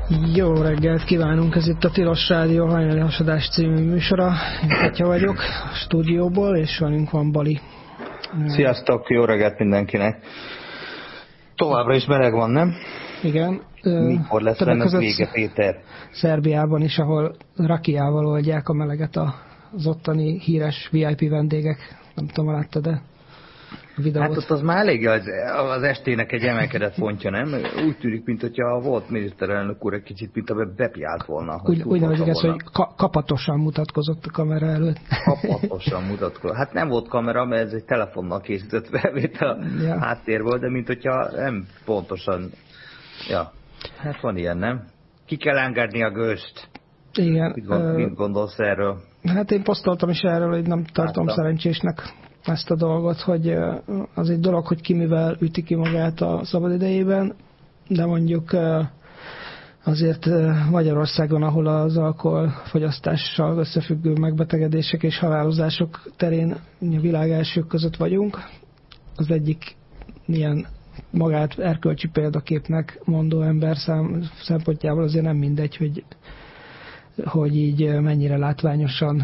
Jó reggelt kívánunk, ez itt a Tilos Rádió hajnali hasadás című műsora. Én Katya vagyok a stúdióból, és velünk van Bali. Sziasztok, jó reggelt mindenkinek. Továbbra is meleg van, nem? Igen. Mikor lesz ennek vége, Péter? Szerbiában is, ahol rakiával oldják a meleget az ottani híres VIP vendégek. Nem tudom, láttad-e videót? Hát ott az már elég az estének egy emelkedett pontja, nem? Úgy tűnik, mintha volt miniszterelnök úr egy kicsit, mint a bepiált volna. Úgy nevezik ezt, hogy kapatosan mutatkozott a kamera előtt. Kapatosan mutatkozott. Hát nem volt kamera, mert ez egy telefonnal készített felvétel a háttérből, de mint hogyha nem pontosan... Ja, hát van ilyen, nem? Ki kell engedni a gőzt. Igen. Mit gondolsz erről? Hát én posztoltam is erről, hogy nem tartom szerencsésnek ezt a dolgot, hogy az egy dolog, hogy ki mivel üti ki magát a szabadidejében, de mondjuk azért Magyarországon, ahol az alkoholfogyasztással összefüggő megbetegedések és halálozások terén a világ elsők között vagyunk, az egyik ilyen magát erkölcsi példaképnek mondó ember szempontjából azért nem mindegy, hogy így mennyire látványosan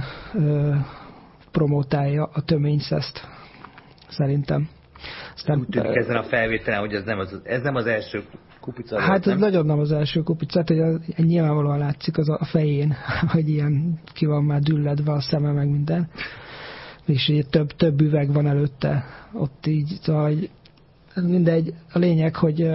promotálja a töményszeszt, szerintem. Aztán, úgy tűnik ezen a felvételen, hogy ez nem az első kupica. Hát ez nagyon nem az első kupica, hogy nyilvánvalóan látszik az a fején, hogy ilyen ki van már dülledve a szeme, meg minden. És így több üveg van előtte ott így, szóval mindegy. A lényeg, hogy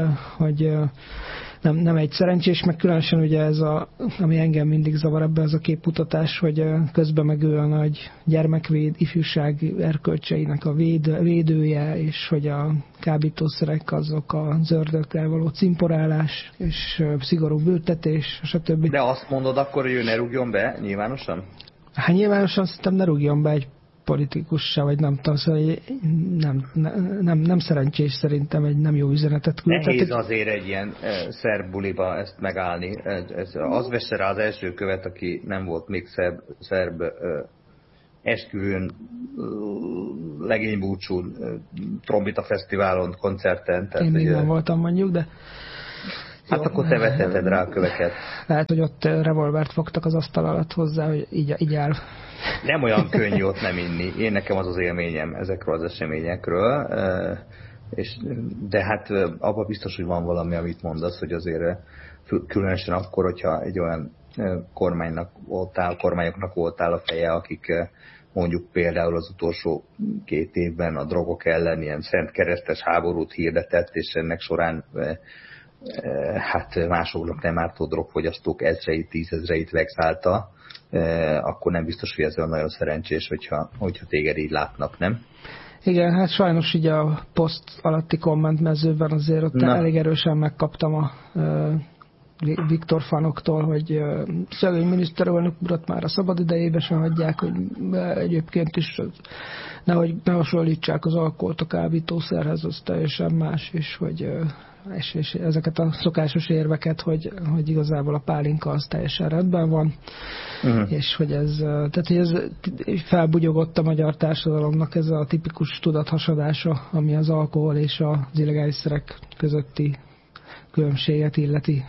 nem egy szerencsés, meg különösen ugye ez ami engem mindig zavar ebben, az a képmutatás, hogy közben meg ő a nagy ifjúság erkölcseinek a védője, és hogy a kábítószerek azok az ördögtel való cimporálás, és szigorú büntetés, stb. De azt mondod akkor, hogy ő ne rúgjon be nyilvánosan? Hát nyilvánosan szerintem ne rúgjon be egy politikussá, vagy nem tudom, szóval nem szerencsés szerintem, egy nem jó üzenetet küld. Nehéz azért egy ilyen szerb buliba ezt megállni. Az vesse rá az első követ, aki nem volt még szerb esküvőn, legénybúcsún, trombita fesztiválon, koncerten. Én még nem voltam mondjuk, de... Hát akkor te vetheted rá a köveket. Lehet, hogy ott revolvert fogtak az asztal alatt hozzá, hogy így áll. Nem olyan könnyű ott nem inni. Én nekem az élményem ezekről az eseményekről. De hát abban biztos, hogy van valami, amit mondasz, hogy azért különösen akkor, hogyha egy olyan kormányoknak voltál a feje, akik mondjuk például az utolsó 2 évben a drogok ellen ilyen szentkeresztes háborút hirdetett, és ennek során hát másoknak nem ártó drogfogyasztók ezreit, 10 000-eit vexálta, akkor nem biztos, hogy ez olyan nagyon szerencsés, hogyha téged így látnak, nem? Igen, hát sajnos így a poszt alatti kommentmezőben azért ott elég erősen megkaptam a Viktor fanoktól, hogy szegény miniszterelnök urat már a szabadidejében sem hagyják, hogy egyébként is nehogy ne hasonlítsák az alkoholt a kábítószerhez, az teljesen más, és hogy és ezeket a szokásos érveket, hogy igazából a pálinka az teljesen rendben van, és hogy tehát hogy ez felbugyogott a magyar társadalomnak ez a tipikus tudathasadása, ami az alkohol és az illegális szerek közötti különbséget illeti.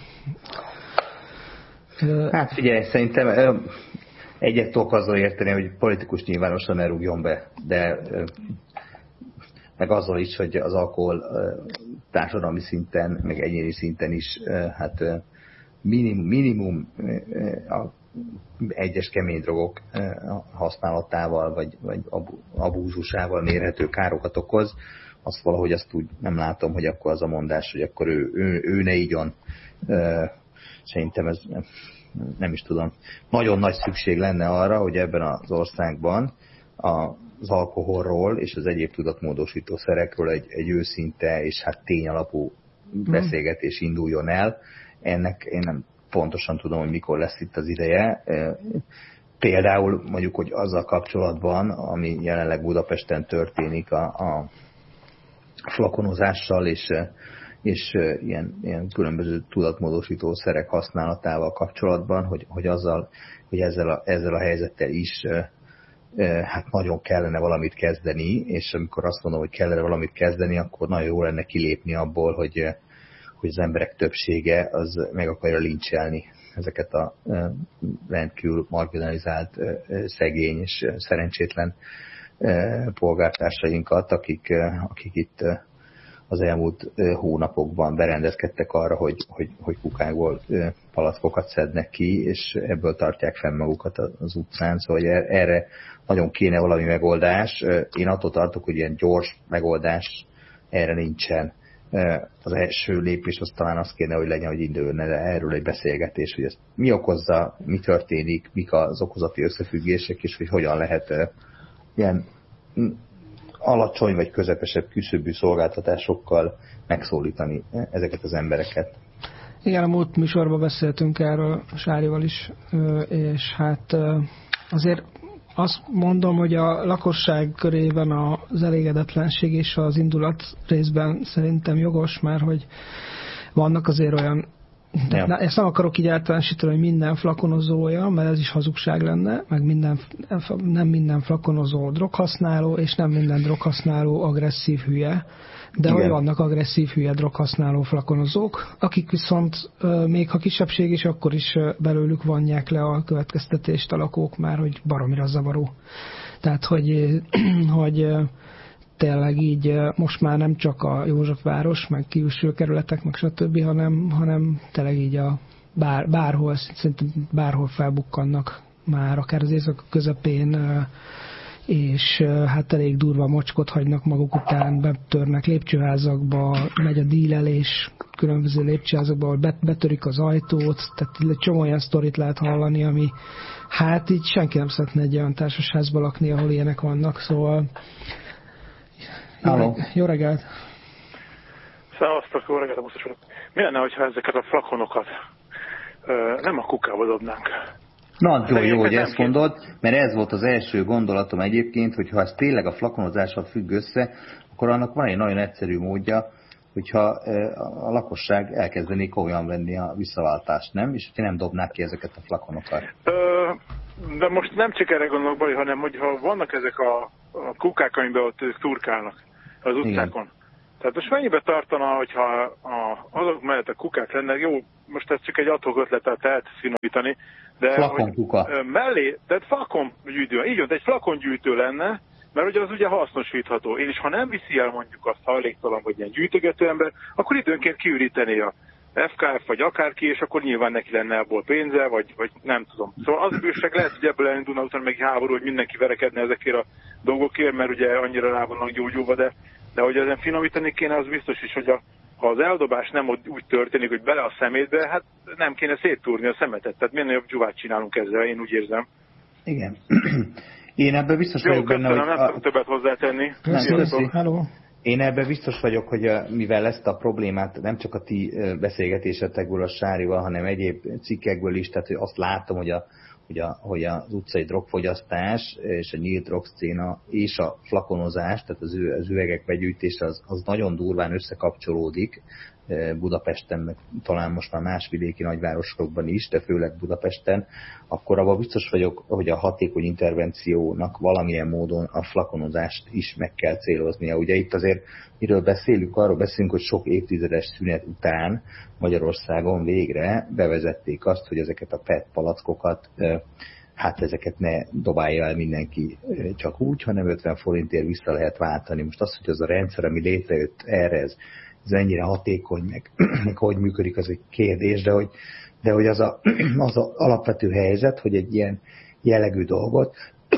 Hát figyelj, szerintem egyet tudok azzal érteni, hogy politikus nyilvánosan ne rúgjon be, de meg azzal is, hogy az alkohol társadalmi szinten, meg egyéni szinten is hát minimum a egyes kemény drogok használatával, vagy abúzusával mérhető károkat okoz. Azt valahogy azt úgy nem látom, hogy akkor az a mondás, hogy akkor ő ne igyon. Szerintem ez nem is tudom. Nagyon nagy szükség lenne arra, hogy ebben az országban az alkoholról és az egyéb tudatmódosító szerekről egy őszinte és hát tényalapú beszélgetés induljon el. Ennek én nem pontosan tudom, hogy mikor lesz itt az ideje. Például mondjuk, hogy azzal kapcsolatban, ami jelenleg Budapesten történik a flakonozással és ilyen különböző tudatmódosító szerek használatával kapcsolatban, hogy ezzel a helyzettel is hát nagyon kellene valamit kezdeni, és amikor azt mondom, hogy kellene valamit kezdeni, akkor nagyon jó lenne kilépni abból, hogy hogy az emberek többsége az meg akarja lincselni ezeket a rendkívül marginalizált, szegény és szerencsétlen polgártársainkat, akik itt az elmúlt hónapokban berendezkedtek arra, hogy kukákból palackokat szednek ki, és ebből tartják fenn magukat az utcán. Szóval erre nagyon kéne valami megoldás. Én attól tartok, hogy ilyen gyors megoldás erre nincsen. Az első lépés az talán az kéne, hogy legyen, hogy induljon erről egy beszélgetés, hogy ez mi okozza, mi történik, mik az okozati összefüggések, és hogy hogyan lehet ilyen alacsony vagy közepesebb küszöbű szolgáltatásokkal megszólítani ezeket az embereket. Igen, a múlt műsorban beszéltünk erről Sárival is, és hát azért azt mondom, hogy a lakosság körében az elégedetlenség és az indulat részben szerintem jogos, mert hogy vannak azért olyan, ezt nem akarok így általánosítani, hogy minden flakonozója, mert ez is hazugság lenne, meg nem minden flakonozó droghasználó, és nem minden droghasználó agresszív hülye, de hogy vannak agresszív hülye droghasználó flakonozók, akik viszont még ha kisebbség is, akkor is belőlük vonják le a következtetést a lakók már, hogy baromira zavaró. Tehát, hogy tényleg így most már nem csak a Józsefváros, meg külső kerületek, meg stb., hanem tényleg így bárhol, szerintem bárhol felbukkannak már, akár az éjszaka közepén, és hát elég durva mocskot hagynak maguk után, betörnek lépcsőházakba, megy a dílelés különböző lépcsőházakba, ahol betörik az ajtót, tehát egy csomó olyan sztorit lehet hallani, ami hát így senki nem szeretne egy olyan társasházba lakni, ahol ilyenek vannak, szóval jó reggelt! Szevasztok, jó reggelt, biztos vagyok. Mi lenne, hogyha ezeket a flakonokat nem a kukába dobnánk? Nagyon jó, hogy ezt mondod, mert ez volt az első gondolatom egyébként, hogy ha ez tényleg a flakonozással függ össze, akkor annak van egy nagyon egyszerű módja, hogyha a lakosság elkezdené komolyan venni a visszaváltást, nem? És hogyha nem dobnák ki ezeket a flakonokat. De most nem csak erre gondolok, Bali, hanem hogyha vannak ezek a kukák, amiben ott ők turkálnak az utcákon. Igen. Tehát most mennyibe tartana, hogyha azok mellett a kukák lenne, jó, most ez csak egy adhok ötletet lehet finomítani, de flakonkuka. Mellé, tehát flakongyűjtő, így van, egy flakongyűjtő lenne, mert ugye az ugye hasznosítható, és ha nem viszi el mondjuk azt hajléktalan vagy ilyen gyűjtögető ember, akkor időnként kiüríteni a FKF vagy akárki, és akkor nyilván neki lenne ebből pénze, vagy nem tudom. Szóval az bőség lehet, hogy ebből elindulna utána meg háború, hogy mindenki verekedne ezekért a dolgokért, mert ugye annyira rá vannak gyógyulva, de hogy ezen finomítani kéne, az biztos is, hogy ha az eldobás nem úgy történik, hogy bele a szemétbe, hát nem kéne széttúrni a szemetet. Tehát minél jobb dzsuvát csinálunk ezzel, én úgy érzem. Igen. Én ebben biztos vagyok benne, hogy... nem tudom többet hozzátenni. Én ebben biztos vagyok, hogy mivel ezt a problémát nem csak a ti beszélgetésetekből a Sárival, hanem egyéb cikkekből is, tehát hogy azt látom, hogy az utcai drogfogyasztás és a nyílt drogszcéna és a flakonozás, tehát az üvegek begyűjtése az nagyon durván összekapcsolódik Budapesten, meg talán most már más vidéki nagyvárosokban is, de főleg Budapesten, akkor abban biztos vagyok, hogy a hatékony intervenciónak valamilyen módon a flakonozást is meg kell céloznia. Ugye itt azért miről beszélünk, arról beszélünk, hogy sok évtizedes szünet után Magyarországon végre bevezették azt, hogy ezeket a PET palackokat, hát ezeket ne dobálja el mindenki csak úgy, hanem 50 forintért vissza lehet váltani. Most az, hogy az a rendszer, ami létrejött erre, ez ennyire hatékony, meg hogy működik, az egy kérdés, de hogy az alapvető helyzet, hogy egy ilyen jellegű dolgot,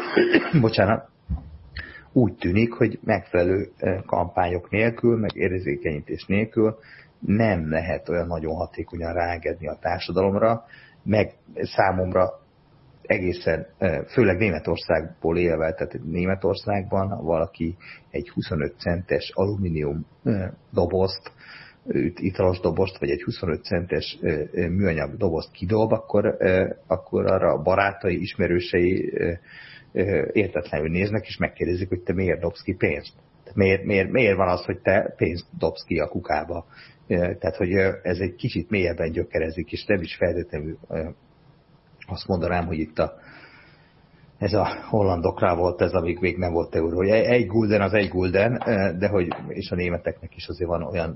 úgy tűnik, hogy megfelelő kampányok nélkül, meg érzékenyítés nélkül nem lehet olyan nagyon hatékonyan ráengedni a társadalomra, meg számomra egészen, főleg Németországból élve, tehát Németországban, ha valaki egy 25 centes alumínium dobozt, italos dobozt, vagy egy 25 centes műanyag dobozt kidob, akkor arra a barátai, ismerősei értetlenül néznek, és megkérdezik, hogy te miért dobsz ki pénzt. Miért van az, hogy te pénzt dobsz ki a kukába? Tehát, hogy ez egy kicsit mélyebben gyökerezik, és nem is feltétlenül azt mondanám, hogy itt ez a hollandokra volt ez, amíg még nem volt euró. Egy gulden az egy gulden, de hogy, és a németeknek is azért van olyan,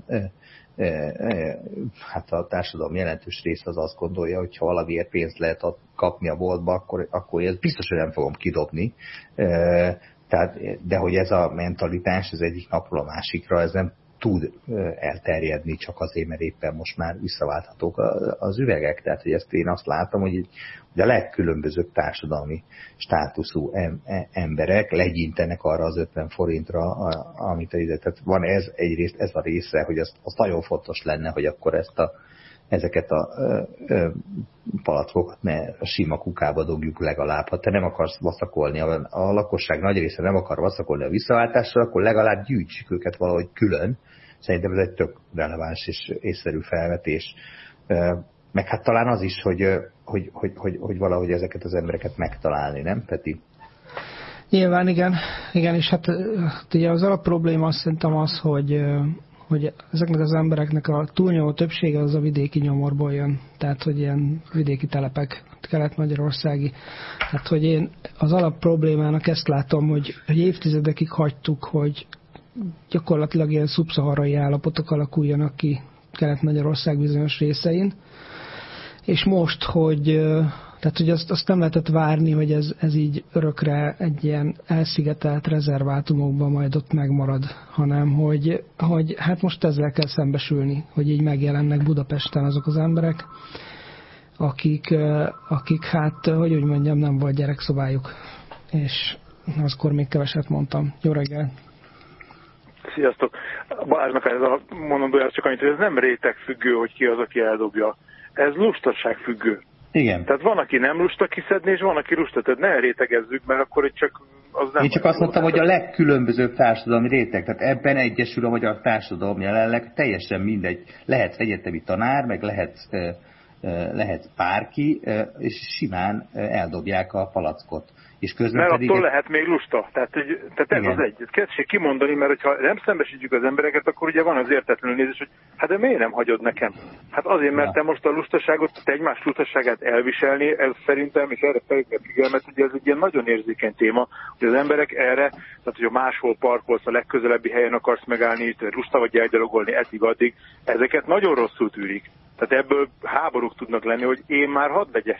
hát a társadalom jelentős része az azt gondolja, hogy ha valamiért pénzt lehet kapni a boltba, akkor ezt biztos, hogy nem fogom kidobni. Tehát, de hogy ez a mentalitás, ez egyik napról a másikra, ez nem tud elterjedni csak azért, mert éppen most már visszaválthatók az üvegek. Tehát, hogy ezt én azt látom, hogy a legkülönbözőbb társadalmi státuszú emberek legyintenek arra az 50 forintra, amit tehát van egyrészt ez a része, hogy az nagyon fontos lenne, hogy akkor ezeket a palackokat ne a sima kukába dobjuk legalább. Ha te nem akarsz vaszakolni, a lakosság nagy része nem akar vaszakolni a visszaváltásra, akkor legalább gyűjtsük őket valahogy külön. Szerintem ez egy tök releváns és észszerű felvetés. Meg hát talán az is, hogy valahogy ezeket az embereket megtalálni, nem, Peti? Nyilván igen, és hát ugye az alapprobléma azt szerintem az, hogy ezeknek az embereknek a túlnyomó többsége az a vidéki nyomorból jön. Tehát, hogy ilyen vidéki telepek, kelet-magyarországi. Tehát, hogy én az alapproblémának ezt látom, hogy évtizedekig hagytuk, hogy gyakorlatilag ilyen szubszaharai állapotok alakuljanak ki Kelet-Magyarország bizonyos részein. És most, hogy azt nem lehetett várni, hogy ez így örökre egy ilyen elszigetelt rezervátumokban majd ott megmarad, hanem hogy hát most ezzel kell szembesülni, hogy így megjelennek Budapesten azok az emberek, akik hát, hogy úgy mondjam, nem volt gyerekszobájuk. És azkor még keveset mondtam. Jó reggel! Sziasztok! Balázsnak ez a mondandója csak annyit, hogy ez nem rétegfüggő, hogy ki az, aki eldobja. Ez lustaságfüggő. Igen. Tehát van, aki nem lusta kiszedni, és van, aki lusta. Tehát ne rétegezzük, mert akkor csak az nem... Én csak azt mondtam, hogy a legkülönbözőbb társadalmi réteg. Tehát ebben egyesül a magyar társadalom jelenleg, teljesen mindegy. Lehet egyetemi tanár, meg lehet bárki, és simán eldobják a palackot. És közben mert pedig attól lehet még lusta. Tehát ez az egy. Kezdjék kimondani, mert ha nem szembesítjük az embereket, akkor ugye van az értetlenül nézés, hogy hát de miért nem hagyod nekem? Hát azért, mert te most a lustaságot, te egymás lustaságát elviselni, ez szerintem, és erre felhívni a figyelmet, ugye ez egy ilyen nagyon érzékeny téma, hogy az emberek erre, tehát hogyha máshol parkolsz, a legközelebbi helyen akarsz megállni, lusta vagy elgyalogolni eddig-addig, ezeket nagyon rosszul tűrik. Tehát ebből háborúk tudnak lenni, hogy én már hadd